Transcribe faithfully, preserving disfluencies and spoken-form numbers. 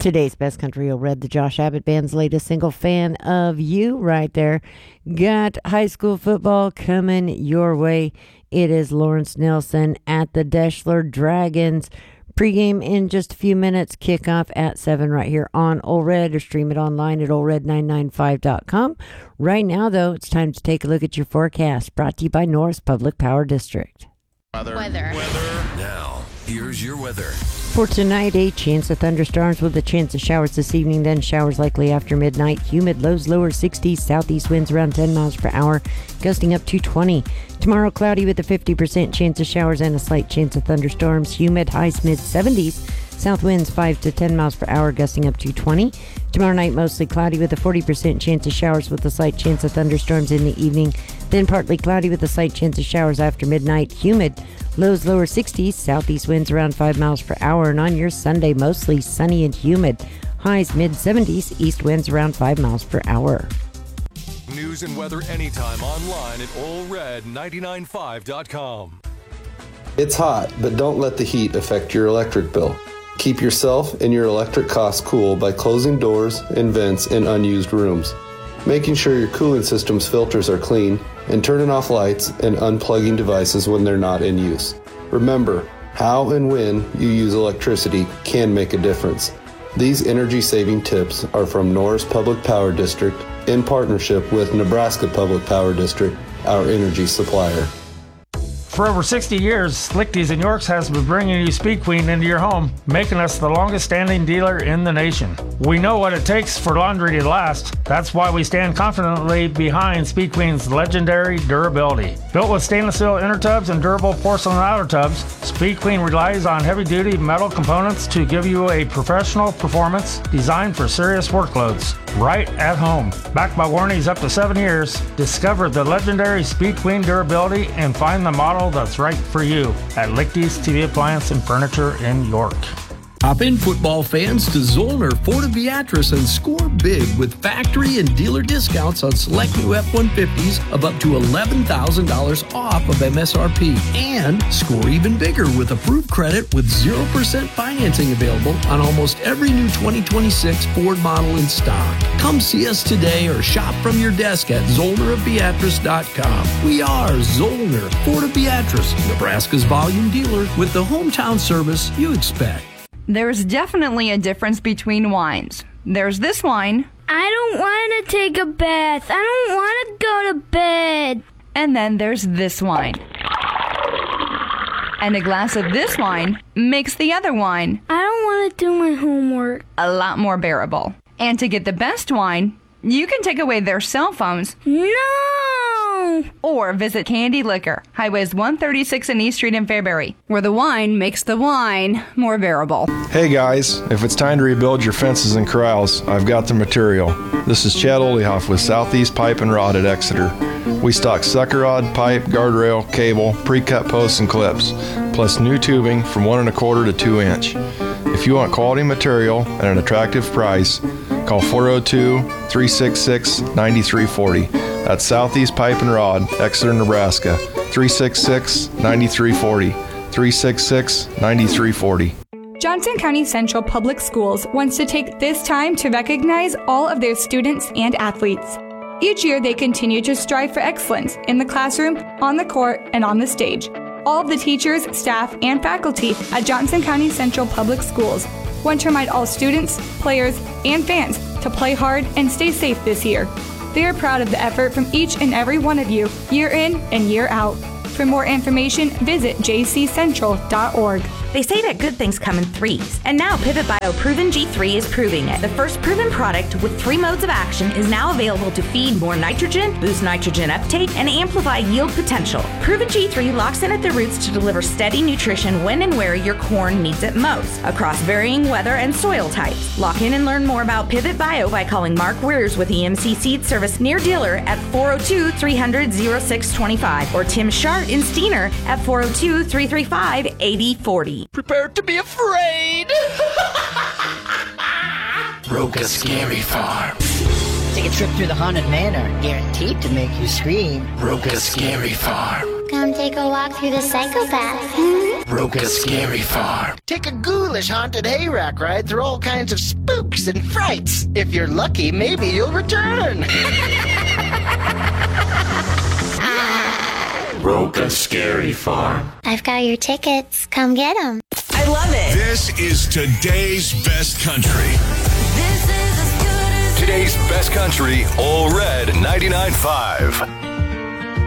Today's best country will read the Josh Abbott Band's latest single, Fan of You, right there. Got high school football coming your way. It is Lawrence Nelson at the Deschler Dragons. Pregame in just a few minutes. Kickoff at seven right here on Ole Red, or stream it online at ole red nine nine five dot com. Right now, though, it's time to take a look at your forecast, brought to you by Norris Public Power District. Weather. Weather. Weather. Now, here's your weather. For tonight, a chance of thunderstorms with a chance of showers this evening, then showers likely after midnight. Humid lows lower sixties, southeast winds around ten miles per hour, gusting up to twenty. Tomorrow, cloudy with a fifty percent chance of showers and a slight chance of thunderstorms. Humid highs mid seventies, south winds five to ten miles per hour, gusting up to twenty. Tomorrow night, mostly cloudy with a forty percent chance of showers with a slight chance of thunderstorms in the evening. Then partly cloudy with a slight chance of showers after midnight. Humid. Lows lower sixties, southeast winds around five miles per hour, and on your Sunday, mostly sunny and humid. Highs mid seventies, east winds around five miles per hour. News and weather anytime online at ole red nine nine five dot com. It's hot, but don't let the heat affect your electric bill. Keep yourself and your electric costs cool by closing doors and vents in unused rooms, making sure your cooling system's filters are clean, and turning off lights and unplugging devices when they're not in use. Remember, how and when you use electricity can make a difference. These energy-saving tips are from Norris Public Power District in partnership with Nebraska Public Power District, our energy supplier. For over sixty years, Lichty's in Yorks has been bringing you Speed Queen into your home, making us the longest standing dealer in the nation. We know what it takes for laundry to last. That's why we stand confidently behind Speed Queen's legendary durability. Built with stainless steel inner tubs and durable porcelain outer tubs, Speed Queen relies on heavy-duty metal components to give you a professional performance designed for serious workloads, right at home. Backed by warranties up to seven years, discover the legendary Speed Queen durability and find the model that's right for you at Lichty's T V Appliance and Furniture in York. Hop in, football fans, to Zollner Ford of Beatrice and score big with factory and dealer discounts on select new F one fifties of up to eleven thousand dollars off of M S R P. And score even bigger with approved credit with zero percent financing available on almost every new twenty twenty-six Ford model in stock. Come see us today or shop from your desk at zollner of beatrice dot com. We are Zollner Ford of Beatrice, Nebraska's volume dealer with the hometown service you expect. There's definitely a difference between wines. There's this wine. I don't want to take a bath. I don't want to go to bed. And then there's this wine. And a glass of this wine makes the other wine I don't want to do my homework. a lot more bearable. And to get the best wine, you can take away their cell phones. No! Or visit Candy Liquor, Highways one thirty-six and East Street in Fairbury, where the wine makes the wine more bearable. Hey guys, if it's time to rebuild your fences and corrals, I've got the material. This is Chad Olehoff with Southeast Pipe and Rod at Exeter. We stock sucker rod, pipe, guardrail, cable, pre-cut posts and clips, plus new tubing from one and a quarter to two inch. If you want quality material at an attractive price, call four oh two, three six six, nine three four oh. That's Southeast Pipe and Rod, Exeter, Nebraska, three six six, nine three four oh, three six six, nine three four oh. Johnson County Central Public Schools wants to take this time to recognize all of their students and athletes. Each year, they continue to strive for excellence in the classroom, on the court, and on the stage. All of the teachers, staff, and faculty at Johnson County Central Public Schools want to remind all students, players, and fans to play hard and stay safe this year. They are proud of the effort from each and every one of you, year in and year out. For more information, visit j c central dot org. They say that good things come in threes, and now Pivot Bio Proven G three is proving it. The first proven product with three modes of action is now available to feed more nitrogen, boost nitrogen uptake, and amplify yield potential. Proven G three locks in at the roots to deliver steady nutrition when and where your corn needs it most, across varying weather and soil types. Lock in and learn more about Pivot Bio by calling Mark Weirs with E M C Seed Service near dealer at four oh two, three hundred, oh six two five or Tim Shart in Steiner at four oh two, three three five, eight oh four oh. Prepare to be afraid. Roka Scary Farm. Take a trip through the haunted manor, guaranteed to make you scream. Roka Scary Farm. Come take a walk through the psychopath. Roca Scary Farm. Take a ghoulish haunted hayrack ride through all kinds of spooks and frights. If you're lucky, maybe you'll return. Roca Scary Farm. I've got your tickets. Come get them. I love it. This is today's best country. Today's best country, All Red ninety-nine point five.